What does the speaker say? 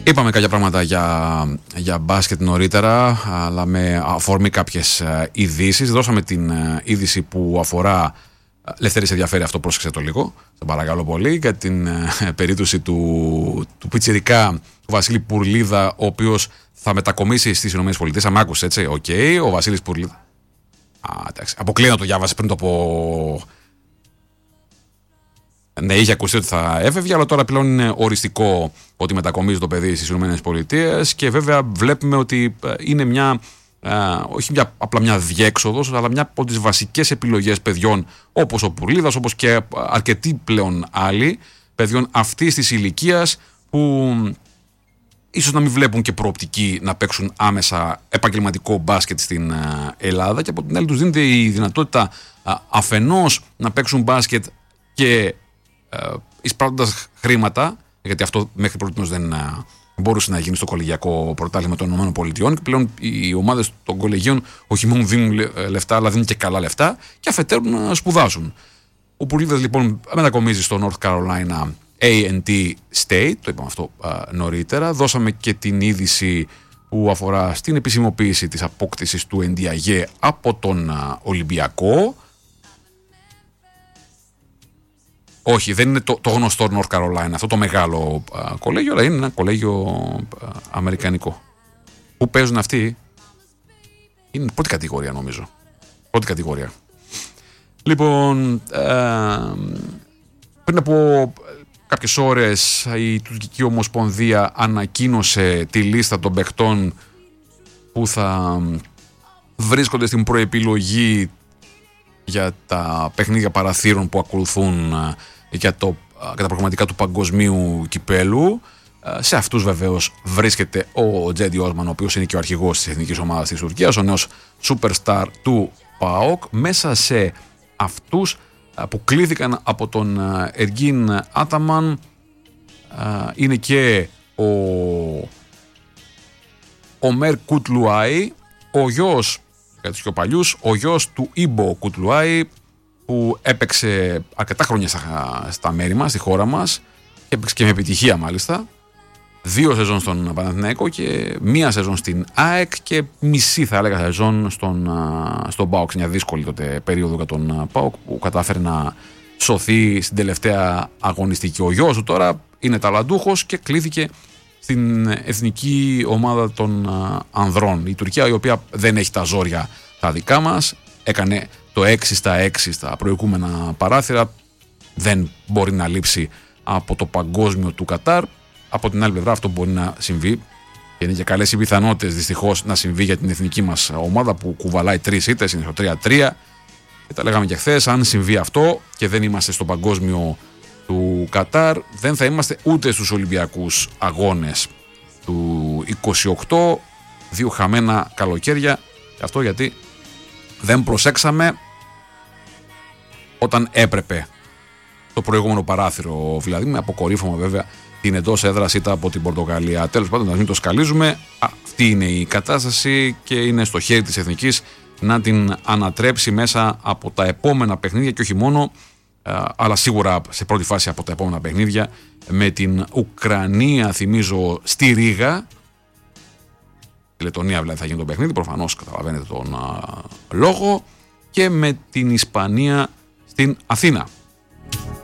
Είπαμε κάποια πράγματα για μπάσκετ νωρίτερα, αλλά με αφορμή κάποιες ειδήσεις. Δώσαμε την είδηση που αφορά. Λευτέρη, σε ενδιαφέρει αυτό, πρόσεξε το λίγο. Σε παρακαλώ πολύ, για την περίπτωση του πιτσιρικά του Βασίλη Πουρλίδα, ο οποίος θα μετακομίσει στις ΗΠΑ. Αν μ' άκουσε, έτσι. Οκ, ο Βασίλης Πουρλίδα. Εντάξει. Αποκλείω να το διάβασε πριν το πω. Ναι, είχε ακουστεί ότι θα έφευγε, αλλά τώρα πλέον είναι οριστικό ότι μετακομίζει το παιδί στις ΗΠΑ και βέβαια βλέπουμε ότι είναι όχι απλά μια διέξοδος, αλλά μια από τις βασικές επιλογές παιδιών όπως ο Πουρλίδας, όπως και αρκετοί πλέον άλλοι παιδιών αυτής της ηλικίας που ίσως να μην βλέπουν και προοπτική να παίξουν άμεσα επαγγελματικό μπάσκετ στην Ελλάδα, και από την άλλη τους δίνεται η δυνατότητα αφενός να παίξουν μπάσκετ και εισπράττοντας χρήματα, γιατί αυτό μέχρι πρώτη δεν μπορούσε να γίνει στο κολεγιακό πρωτάθλημα των ΗΠΑ, και πλέον οι ομάδες των κολεγίων όχι μόνο δίνουν λεφτά, αλλά δίνουν και καλά λεφτά, και αφετέρου να σπουδάσουν. Ο Πουρλίδας λοιπόν μετακομίζει στο North Carolina A&T State, το είπαμε αυτό νωρίτερα. Δώσαμε και την είδηση που αφορά στην επισημοποίηση της απόκτησης του NDIA από τον Ολυμπιακό. Όχι, δεν είναι το γνωστό North Carolina, αυτό το μεγάλο κολέγιο, αλλά είναι ένα κολέγιο αμερικανικό. Πού παίζουν αυτοί? Είναι πρώτη κατηγορία, νομίζω. Πρώτη κατηγορία. Λοιπόν, πριν από κάποιες ώρες η Τουρκική Ομοσπονδία ανακοίνωσε τη λίστα των παιχτών που θα βρίσκονται στην προεπιλογή για τα παιχνίδια παραθύρων που ακολουθούν για τα προγραμματικά του παγκοσμίου κυπέλου. Σε αυτούς βεβαίως βρίσκεται ο Τζέντι Όσμαν, ο οποίος είναι και ο αρχηγός της εθνικής ομάδας της Τουρκίας, ο νέος superstar του ΠΑΟΚ. Μέσα σε αυτούς που κλήθηκαν από τον Εργίν Άταμαν είναι και ο Μέρ Κουτλουάι, ο γιος, για τους πιο παλιούς, ο γιος του Ήμπο Κουτλουάι, που έπαιξε αρκετά χρόνια στα μέρη μας, στη χώρα μας, και έπαιξε και με επιτυχία μάλιστα. 2 σεζόν στον Παναθηναϊκό και 1 σεζόν στην ΑΕΚ και μισή, θα έλεγα, σεζόν στον ΠΑΟΚ. Μια δύσκολη τότε περίοδο για τον ΠΑΟΚ, που κατάφερε να σωθεί στην τελευταία αγωνιστική. Ο γιος του τώρα είναι ταλαντούχος και κλήθηκε στην εθνική ομάδα των ανδρών. Η Τουρκία, η οποία δεν έχει τα ζόρια τα δικά μας, έκανε το 6/6 στα προηγούμενα παράθυρα, δεν μπορεί να λείψει από το παγκόσμιο του Κατάρ. Από την άλλη πλευρά αυτό μπορεί να συμβεί, και είναι και καλές οι πιθανότητες δυστυχώς να συμβεί για την εθνική μας ομάδα, που κουβαλάει 3 ήττες, είναι στο 3-3, και τα λέγαμε και χθες, αν συμβεί αυτό και δεν είμαστε στο παγκόσμιο του Κατάρ, δεν θα είμαστε ούτε στους Ολυμπιακούς αγώνες του 28, 2 χαμένα καλοκαίρια, και αυτό γιατί δεν προσέξαμε όταν έπρεπε το προηγούμενο παράθυρο, δηλαδή με αποκορύφωμα βέβαια την εντός έδρας ήττα από την Πορτογαλία. Τέλος πάντων, να μην το σκαλίζουμε, αυτή είναι η κατάσταση και είναι στο χέρι της εθνικής να την ανατρέψει μέσα από τα επόμενα παιχνίδια, και όχι μόνο, αλλά σίγουρα σε πρώτη φάση από τα επόμενα παιχνίδια με την Ουκρανία, θυμίζω, στη Ρήγα. Η Λετωνία δηλαδή θα γίνει το παιχνίδι, προφανώς καταλαβαίνετε τον λόγο, και με την Ισπανία στην Αθήνα.